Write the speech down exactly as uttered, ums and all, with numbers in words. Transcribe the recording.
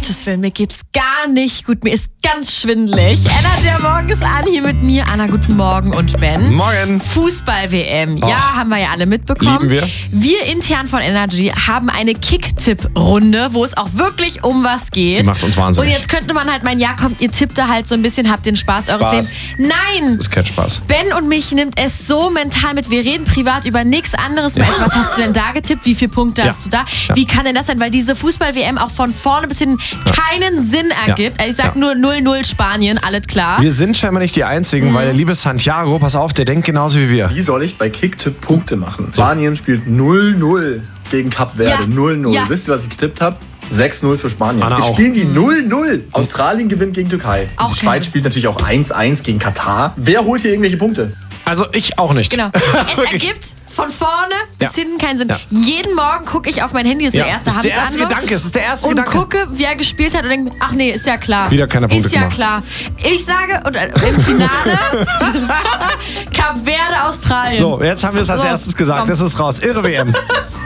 Gottes Willen, mir geht's gar nicht gut. Mir ist ganz schwindelig. Energy am Morgen ist an, hier mit mir. Anna, guten Morgen und Ben. Morgen. Fußball-W M. Oh. Ja, haben wir ja alle mitbekommen. Lieben wir. Wir intern von Energy haben eine Kick-Tipp-Runde, wo es auch wirklich um was geht. Die macht uns wahnsinnig. Und jetzt könnte man halt meinen, ja kommt, ihr tippt da halt so ein bisschen, habt den Spaß, eures Lebens. Nein! Das ist kein Spaß. Ben und mich nimmt es so mental mit. Wir reden privat über nichts anderes mehr. Was hast du denn da getippt? Wie viele Punkte Ja. hast du da? Ja. Wie kann denn das sein? Weil diese Fußball-W M auch von vorne bis hin keinen Sinn ergibt. Also ich sag Ja. nur null null Spanien, alles klar. Wir sind scheinbar nicht die Einzigen, weil der liebe Santiago, pass auf, der denkt genauso wie wir. Wie soll ich bei Kicktipp Punkte machen? Spanien spielt null null gegen Kap Verde. Ja. null null. Ja. Wisst ihr, was ich getippt habe? sechs null für Spanien. Anna Jetzt auch. spielen die null null. Australien gewinnt gegen Türkei. Auch die kein Schweiz Sinn. spielt natürlich auch eins eins gegen Katar. Wer holt hier irgendwelche Punkte? Also ich auch nicht. Genau. Es Wirklich. ergibt von vorne bis Ja. hinten keinen Sinn. Ja. Jeden Morgen gucke ich auf mein Handy, das ist Ja, der erste das ist der erste Hamsterantwort, Gedanke, das ist der erste und Gedanke. gucke, wie er gespielt hat und denke, ach nee, ist ja klar. Wieder keine Punkte Ist ja gemacht. klar. Ich sage, und äh, im Finale Kap Verde, Australien. So, jetzt haben wir es als So, erstes gesagt. komm. Das ist raus. Irre W M.